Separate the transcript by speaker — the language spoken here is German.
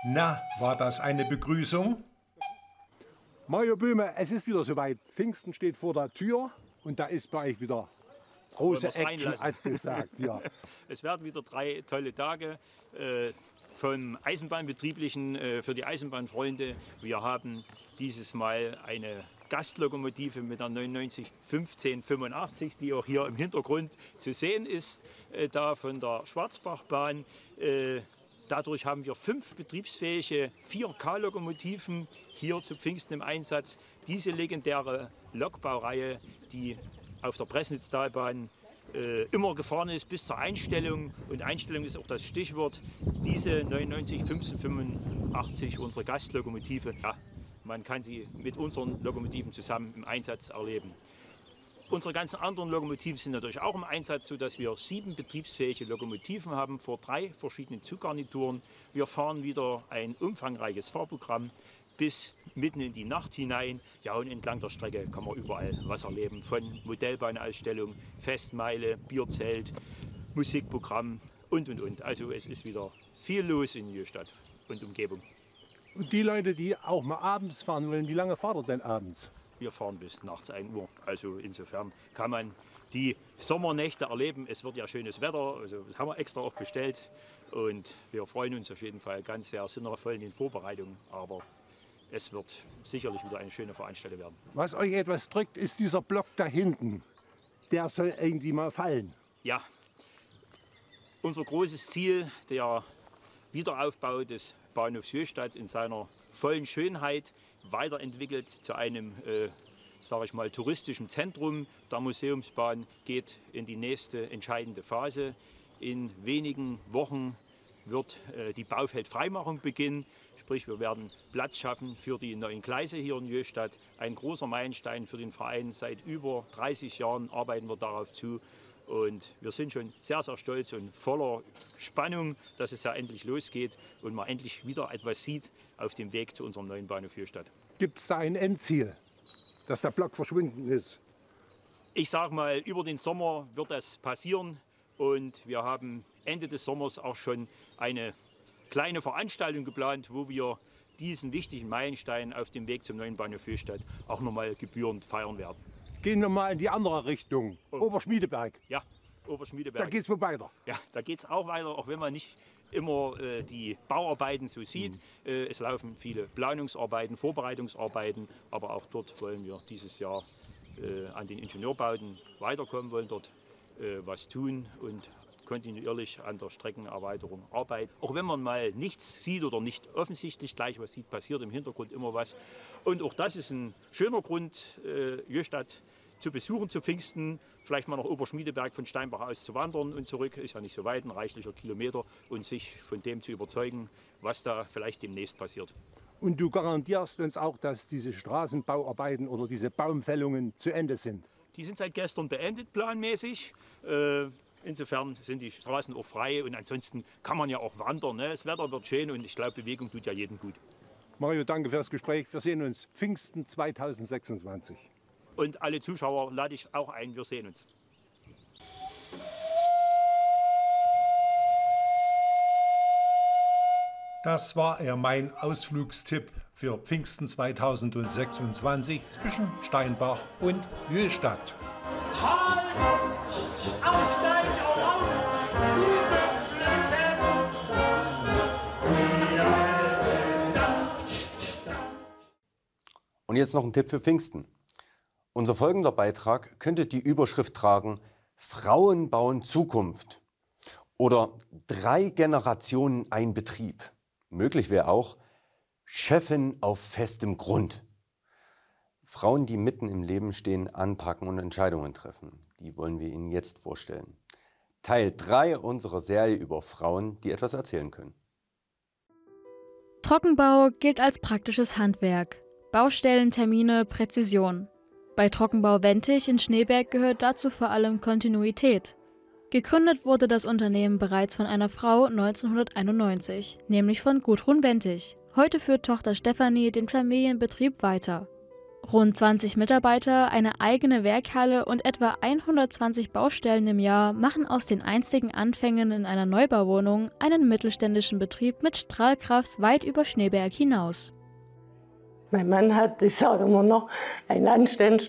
Speaker 1: Na, war das eine Begrüßung?
Speaker 2: Mario Böhme, es ist wieder soweit. Pfingsten steht vor der Tür und da ist bei euch wieder große Action angesagt. Ja.
Speaker 3: Es werden wieder 3 tolle Tage vom Eisenbahnbetrieblichen für die Eisenbahnfreunde. Wir haben dieses Mal eine Gastlokomotive mit der 99 1585, die auch hier im Hintergrund zu sehen ist, da von der Schwarzbachbahn. Dadurch haben wir 5 betriebsfähige 4K-Lokomotiven hier zu Pfingsten im Einsatz. Diese legendäre Lokbaureihe, die auf der Pressnitztalbahn immer gefahren ist bis zur Einstellung. Und Einstellung ist auch das Stichwort. Diese 99 1585, unsere Gastlokomotive, ja, man kann sie mit unseren Lokomotiven zusammen im Einsatz erleben. Unsere ganzen anderen Lokomotiven sind natürlich auch im Einsatz, sodass wir 7 betriebsfähige Lokomotiven haben vor 3 verschiedenen Zuggarnituren. Wir fahren wieder ein umfangreiches Fahrprogramm bis mitten in die Nacht hinein. Ja, und entlang der Strecke kann man überall was erleben. Von Modellbahnausstellung, Festmeile, Bierzelt, Musikprogramm und. Also es ist wieder viel los in Jöhstadt und Umgebung.
Speaker 2: Und die Leute, die auch mal abends fahren wollen, wie lange fahrt ihr denn abends?
Speaker 3: Wir fahren bis nachts 1 Uhr. Also insofern kann man die Sommernächte erleben. Es wird ja schönes Wetter, also das haben wir extra auch bestellt. Und wir freuen uns auf jeden Fall ganz sehr, sind noch voll in den Vorbereitungen. Aber es wird sicherlich wieder eine schöne Veranstaltung werden.
Speaker 2: Was euch etwas drückt, ist dieser Block da hinten. Der soll irgendwie mal fallen.
Speaker 3: Ja, unser großes Ziel, der Wiederaufbau des Bahnhofs Jöhstadt in seiner vollen Schönheit, weiterentwickelt zu einem, sage ich mal, touristischen Zentrum der Museumsbahn, geht in die nächste entscheidende Phase. In wenigen Wochen wird die Baufeldfreimachung beginnen. Sprich, wir werden Platz schaffen für die neuen Gleise hier in Jöhstadt. Ein großer Meilenstein für den Verein. Seit über 30 Jahren arbeiten wir darauf zu. Und wir sind schon sehr, sehr stolz und voller Spannung, dass es ja endlich losgeht und man endlich wieder etwas sieht auf dem Weg zu unserem neuen Bahnhof Jöhstadt.
Speaker 2: Gibt es da ein Endziel, dass der Block verschwunden ist?
Speaker 3: Ich sage mal, über den Sommer wird das passieren. Und wir haben Ende des Sommers auch schon eine kleine Veranstaltung geplant, wo wir diesen wichtigen Meilenstein auf dem Weg zum neuen Bahnhof Jöhstadt auch nochmal gebührend feiern werden.
Speaker 2: Gehen wir mal in die andere Richtung, Oberschmiedeberg.
Speaker 3: Ja, Oberschmiedeberg.
Speaker 2: Da geht es wohl weiter.
Speaker 3: Ja, da geht es auch weiter, auch wenn man nicht immer die Bauarbeiten so sieht. Es laufen viele Planungsarbeiten, Vorbereitungsarbeiten, aber auch dort wollen wir dieses Jahr an den Ingenieurbauten weiterkommen, wollen dort was tun und kontinuierlich an der Streckenerweiterung arbeiten. Auch wenn man mal nichts sieht oder nicht offensichtlich gleich was sieht, passiert im Hintergrund immer was. Und auch das ist ein schöner Grund, Jöhstadt zu besuchen zu Pfingsten, vielleicht mal nach Oberschmiedeberg von Steinbach aus zu wandern und zurück, ist ja nicht so weit, ein reichlicher Kilometer, und sich von dem zu überzeugen, was da vielleicht demnächst passiert.
Speaker 2: Und du garantierst uns auch, dass diese Straßenbauarbeiten oder diese Baumfällungen zu Ende sind?
Speaker 3: Die sind seit gestern beendet, planmäßig. Insofern sind die Straßen auch frei und ansonsten kann man ja auch wandern. Ne? Das Wetter wird schön und ich glaube, Bewegung tut ja jedem gut.
Speaker 2: Mario, danke für das Gespräch. Wir sehen uns Pfingsten 2026.
Speaker 3: Und alle Zuschauer lade ich auch ein, wir sehen uns.
Speaker 1: Das war mein Ausflugstipp für Pfingsten 2026 zwischen Steinbach und Jöhstadt.
Speaker 4: Halt! Aussteigen auf! Blumen pflücken! Die alte Dampf.
Speaker 5: Und jetzt noch ein Tipp für Pfingsten. Unser folgender Beitrag könnte die Überschrift tragen: Frauen bauen Zukunft oder 3 Generationen ein Betrieb. Möglich wäre auch Chefin auf festem Grund. Frauen, die mitten im Leben stehen, anpacken und Entscheidungen treffen. Die wollen wir Ihnen jetzt vorstellen. Teil 3 unserer Serie über Frauen, die etwas erzählen können.
Speaker 6: Trockenbau gilt als praktisches Handwerk. Baustellentermine, Präzision. Bei Trockenbau Wentig in Schneeberg gehört dazu vor allem Kontinuität. Gegründet wurde das Unternehmen bereits von einer Frau 1991, nämlich von Gudrun Wentig. Heute führt Tochter Stefanie den Familienbetrieb weiter. Rund 20 Mitarbeiter, eine eigene Werkhalle und etwa 120 Baustellen im Jahr machen aus den einstigen Anfängen in einer Neubauwohnung einen mittelständischen Betrieb mit Strahlkraft weit über Schneeberg hinaus.
Speaker 7: Mein Mann hat, ich sage immer noch, einen anständigen